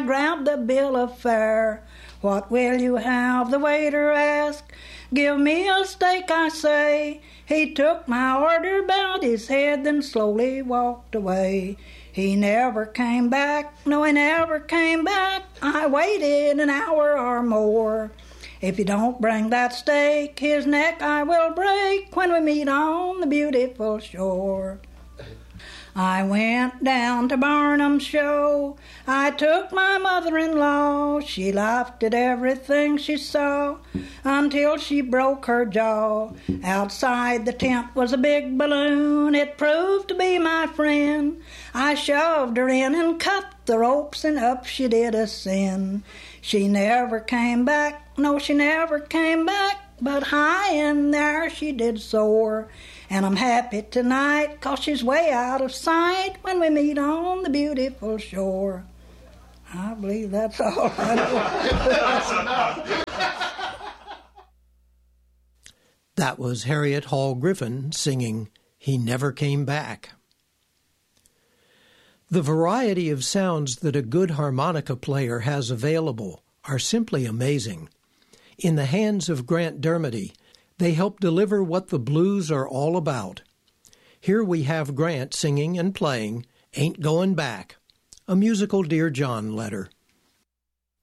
grabbed the bill of fare. What will you have? The waiter asked. Give me a steak, I say. He took my order, bowed his head, then slowly walked away. He never came back, no, he never came back. I waited an hour or more. If you don't bring that steak, his neck I will break when we meet on the beautiful shore. I went down to Barnum's show. I took my mother-in-law. She laughed at everything she saw until she broke her jaw. Outside the tent was a big balloon. It proved to be my friend. I shoved her in and cut the ropes, and up she did ascend. She never came back, no, she never came back, but high in there she did soar. And I'm happy tonight, 'cause she's way out of sight when we meet on the beautiful shore. I believe that's all I know. That was Harriet Hall Griffin singing He Never Came Back. The variety of sounds that a good harmonica player has available are simply amazing. In the hands of Grant Dermody, they help deliver what the blues are all about. Here we have Grant singing and playing Ain't Goin' Back, a musical Dear John letter.